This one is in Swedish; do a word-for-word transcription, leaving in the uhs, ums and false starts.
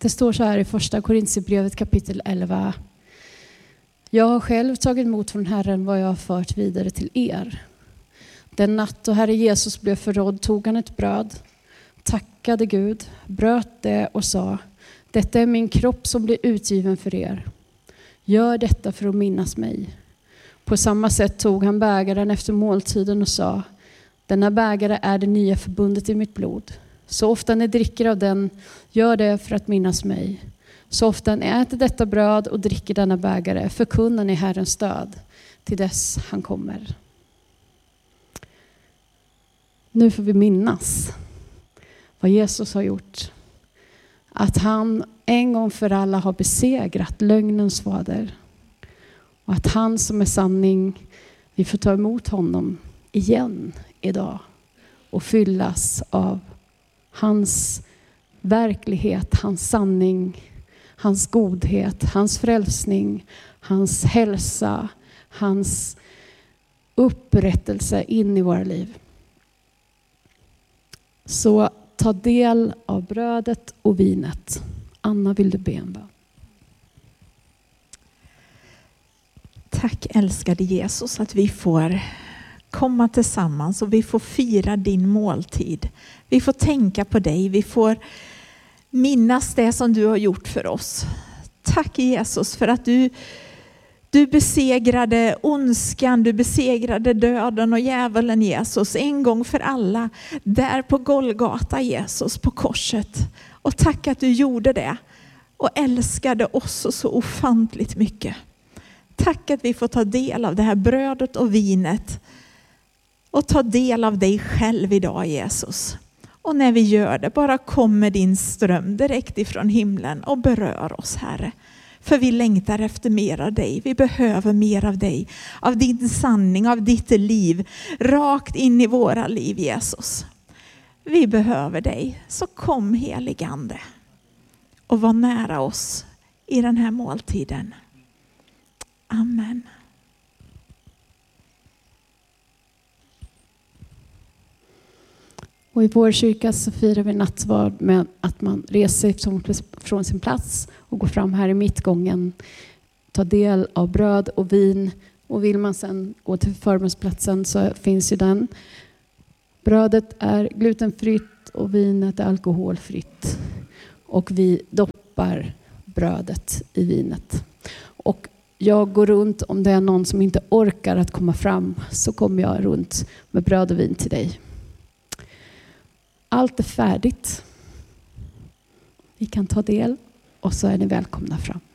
Det står så här i första Korinthierbrevet kapitel elva. Jag har själv tagit emot från Herren vad jag har fört vidare till er. Den natt då Herre Jesus blev förrådd tog han ett bröd, tackade Gud, bröt det och sa: detta är min kropp som blir utgiven för er. Gör detta för att minnas mig. På samma sätt tog han bägaren efter måltiden och sa: denna bägare är det nya förbundet i mitt blod. Så ofta ni dricker av den, gör det för att minnas mig. Så ofta ni äter detta bröd och dricker denna bägare, förkunnar ni Herrens död till dess han kommer. Nu får vi minnas vad Jesus har gjort. Att han en gång för alla har besegrat lögnens fader. Och att han som är sanning, vi får ta emot honom igen idag. Och fyllas av hans verklighet, hans sanning, hans godhet, hans frälsning, hans hälsa, hans upprättelse in i våra liv. Så ta del av brödet och vinet. Anna, vill du be en bön? Tack älskade Jesus att vi får komma tillsammans och vi får fira din måltid. Vi får tänka på dig, vi får minnas det som du har gjort för oss. Tack Jesus för att du, du besegrade ondskan, du besegrade döden och djävulen Jesus en gång för alla. Där på Golgata Jesus på korset. Och tack att du gjorde det och älskade oss så ofantligt mycket. Tack att vi får ta del av det här brödet och vinet. Och ta del av dig själv idag Jesus. Och när vi gör det, bara kommer din ström direkt ifrån himlen och berör oss Herre. För vi längtar efter mer av dig. Vi behöver mer av dig. Av din sanning, av ditt liv. Rakt in i våra liv Jesus. Vi behöver dig. Så kom heligande. Och var nära oss i den här måltiden. Amen. Och i vår kyrka så firar vi nattvard med att man reser från sin plats och går fram här i mittgången. Ta del av bröd och vin. Och vill man sen gå till förbönsplatsen så finns ju den. Brödet är glutenfritt och vinet är alkoholfritt. Och vi doppar brödet i vinet. Och jag går runt, om det är någon som inte orkar att komma fram så kommer jag runt med bröd och vin till dig. Allt är färdigt. Vi kan ta del och så är ni välkomna fram.